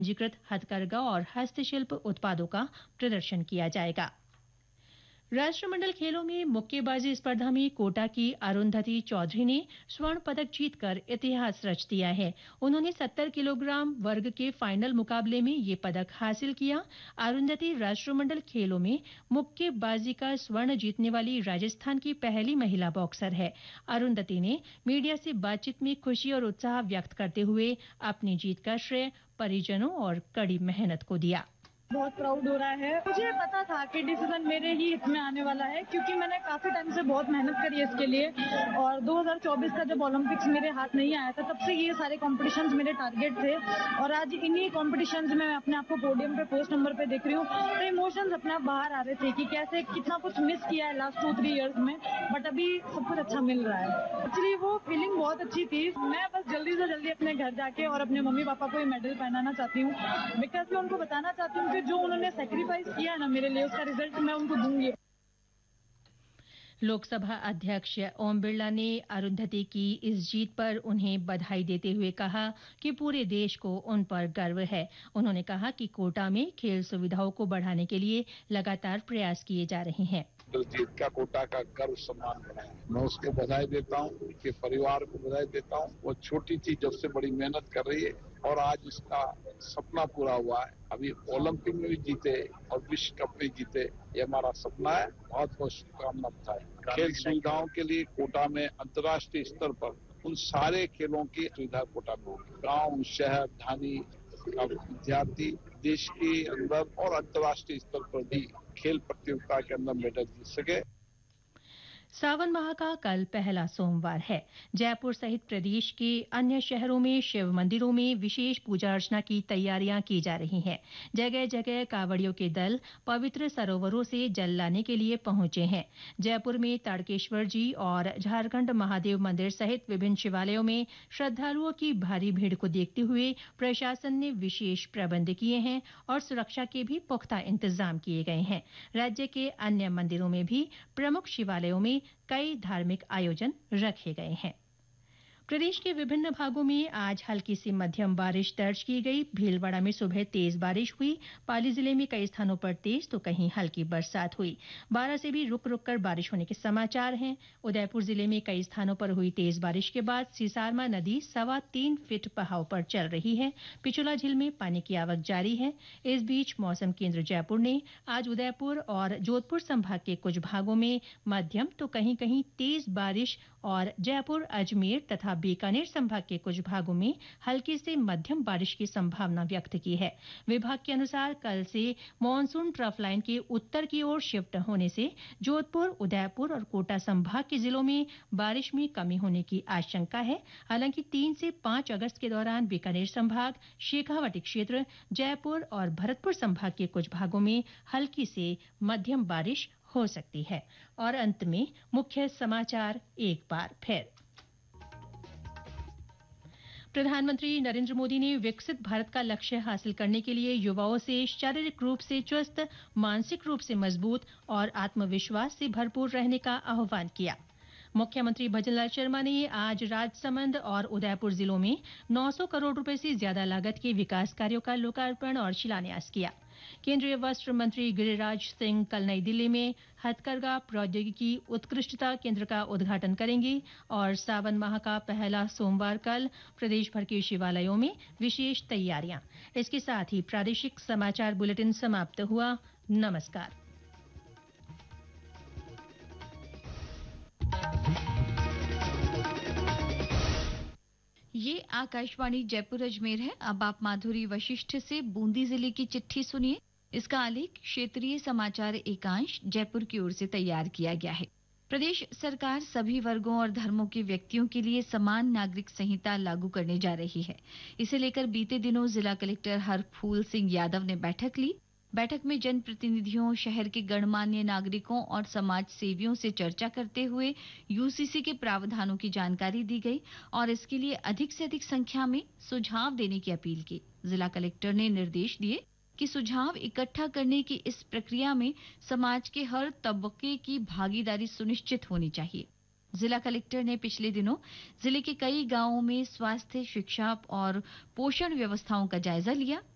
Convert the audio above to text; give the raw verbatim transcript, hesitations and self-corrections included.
पंजीकृत हथकरघा और हस्तशिल्प उत्पादों का प्रदर्शन किया जाएगा। राष्ट्रमंडल खेलों में मुक्केबाजी स्पर्धा में कोटा की अरुंधति चौधरी ने स्वर्ण पदक जीतकर इतिहास रच दिया है। उन्होंने सत्तर किलोग्राम वर्ग के फाइनल मुकाबले में ये पदक हासिल किया। अरुंधति राष्ट्रमंडल खेलों में मुक्केबाजी का स्वर्ण जीतने वाली राजस्थान की पहली महिला बॉक्सर है। अरुंधति ने मीडिया से बातचीत में खुशी और उत्साह व्यक्त करते हुए अपनी जीत का श्रेय परिजनों और कड़ी मेहनत को दिया। बहुत प्राउड हो रहा है। मुझे पता था कि डिसीजन मेरे ही हित में आने वाला है, क्योंकि मैंने काफी टाइम से बहुत मेहनत करी है इसके लिए। और दो हज़ार चौबीस का जब ओलंपिक्स मेरे हाथ नहीं आया था, तब से ये सारे कॉम्पिटिशन्स मेरे टारगेट थे। और आज इन्हीं कॉम्पिटिशन्स में अपने आप को पोडियम पे पोस्ट नंबर पे देख रही हूँ, तो इमोशंस अपने आप बाहर आ रहे थे कि कैसे कितना कुछ मिस किया है लास्ट टू थ्री इयर्स में, बट अभी सब कुछ अच्छा मिल रहा है। एक्चुअली वो फीलिंग बहुत अच्छी थी। मैं बस जल्दी से जल्दी अपने घर जाके और अपने मम्मी पापा को ये मेडल पहनाना चाहती हूँ, बिकॉज मैं उनको बताना चाहती हूँ कि जो उन्होंने सैक्रिफाइस किया ना मेरे लिए, उसका रिजल्ट मैं उनको दूंगी। लोकसभा अध्यक्ष ओम बिरला ने अरुंधति की इस जीत पर उन्हें बधाई देते हुए कहा कि पूरे देश को उन पर गर्व है। उन्होंने कहा कि कोटा में खेल सुविधाओं को बढ़ाने के लिए लगातार प्रयास किए जा रहे हैं। जीत का कोटा का गर्व सम्मान बनाया। मैं उसको बधाई देता हूँ, उसके परिवार को बधाई देता हूँ। वो छोटी चीज जब से बड़ी मेहनत कर रही है और आज उसका सपना पूरा हुआ है। अभी ओलंपिक में भी जीते और विश्व कप में जीते, ये हमारा सपना है। बहुत बहुत शुभकामना बताए। खेल सुविधाओं के लिए कोटा में अंतर्राष्ट्रीय स्तर पर उन सारे खेलों की सुविधा कोटा में होगी। गाँव, शहर, ढानी का विद्यार्थी देश के अंदर और अंतर्राष्ट्रीय स्तर पर भी खेल प्रतियोगिता के अंदर मेडल जीत सके। सावन माह का कल पहला सोमवार है। जयपुर सहित प्रदेश के अन्य शहरों में शिव मंदिरों में विशेष पूजा अर्चना की तैयारियां की जा रही हैं। जगह जगह कांवड़ियों के दल पवित्र सरोवरों से जल लाने के लिए पहुंचे हैं। जयपुर में ताड़केश्वर जी और झारखंड महादेव मंदिर सहित विभिन्न शिवालयों में श्रद्धालुओं की भारी भीड़ को देखते हुए प्रशासन ने विशेष प्रबंध किए हैं और सुरक्षा के भी पुख्ता इंतजाम किए गए हैं। राज्य के अन्य मंदिरों में भी प्रमुख शिवालयों में कई धार्मिक आयोजन रखे गए हैं। प्रदेश के विभिन्न भागों में आज हल्की से मध्यम बारिश दर्ज की गई। भीलवाड़ा में सुबह तेज बारिश हुई। पाली जिले में कई स्थानों पर तेज तो कहीं हल्की बरसात हुई। बारह से भी रुक रुक कर बारिश होने के समाचार हैं। उदयपुर जिले में कई स्थानों पर हुई तेज बारिश के बाद सीसारमा नदी सवा तीन फीट बहाव पर चल रही है। पिछोला झील में पानी की आवक जारी है। इस बीच मौसम केंद्र जयपुर ने आज उदयपुर और जोधपुर संभाग के कुछ भागों में मध्यम तो कहीं कहीं तेज बारिश और जयपुर, अजमेर तथा बीकानेर संभाग के कुछ भागों में हल्की से मध्यम बारिश की संभावना व्यक्त की है। विभाग के अनुसार कल से मॉनसून ट्रफ लाइन के उत्तर की ओर शिफ्ट होने से जोधपुर, उदयपुर और कोटा संभाग के जिलों में बारिश में कमी होने की आशंका है। हालांकि तीन से पांच अगस्त के दौरान बीकानेर संभाग, शेखावाटी क्षेत्र, जयपुर और भरतपुर संभाग के कुछ भागों में हल्की से मध्यम बारिश हो सकती है। और अंत में मुख्य समाचार एक बार फिर। प्रधानमंत्री नरेंद्र मोदी ने विकसित भारत का लक्ष्य हासिल करने के लिए युवाओं से शारीरिक रूप से चुस्त, मानसिक रूप से मजबूत और आत्मविश्वास से भरपूर रहने का आह्वान किया। मुख्यमंत्री भजनलाल शर्मा ने आज राजसमंद और उदयपुर जिलों में नौ सौ करोड़ रुपए से ज्यादा लागत के विकास कार्यों का लोकार्पण और शिलान्यास किया। केंद्रीय वस्त्र मंत्री गिरिराज सिंह कल नई दिल्ली में हथकरघा प्रौद्योगिकी उत्कृष्टता केंद्र का उद्घाटन करेंगे और सावन माह का पहला सोमवार कल प्रदेश भर के शिवालयों में विशेष तैयारियां। इसके साथ ही प्रादेशिक समाचार बुलेटिन समाप्त हुआ। नमस्कार। ये आकाशवाणी जयपुर अजमेर है। अब आप माधुरी वशिष्ठ से बूंदी जिले की चिट्ठी सुनिए। इसका आलेख क्षेत्रीय समाचार एकांश जयपुर की ओर से तैयार किया गया है। प्रदेश सरकार सभी वर्गों और धर्मों के व्यक्तियों के लिए समान नागरिक संहिता लागू करने जा रही है। इसे लेकर बीते दिनों जिला कलेक्टर हरफूल सिंह यादव ने बैठक ली। बैठक में जनप्रतिनिधियों, शहर के गणमान्य नागरिकों और समाज सेवियों से चर्चा करते हुए यूसीसी के प्रावधानों की जानकारी दी गई और इसके लिए अधिक से अधिक संख्या में सुझाव देने की अपील की। जिला कलेक्टर ने निर्देश दिए कि सुझाव इकट्ठा करने की इस प्रक्रिया में समाज के हर तबके की भागीदारी सुनिश्चित होनी चाहिए। जिला कलेक्टर ने पिछले दिनों जिले के कई गांवों में स्वास्थ्य, शिक्षा और पोषण व्यवस्थाओं का जायजा लिया।